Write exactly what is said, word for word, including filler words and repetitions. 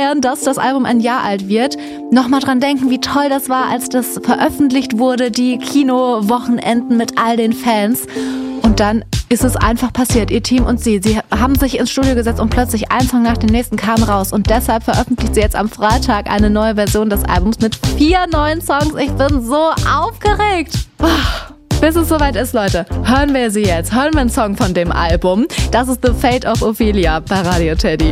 feiern, dass das Album ein Jahr alt wird. Nochmal dran denken, wie toll das war, als das veröffentlicht wurde, die Kinowochenenden mit all den Fans. Und dann ist es einfach passiert, ihr Team und sie. Sie haben sich ins Studio gesetzt und plötzlich ein Song nach dem nächsten kam raus. Und deshalb veröffentlicht sie jetzt am Freitag eine neue Version des Albums mit vier neuen Songs. Ich bin so aufgeregt. Bis es soweit ist, Leute, hören wir sie jetzt. Hören wir einen Song von dem Album. Das ist The Fate of Ophelia bei Radio Teddy.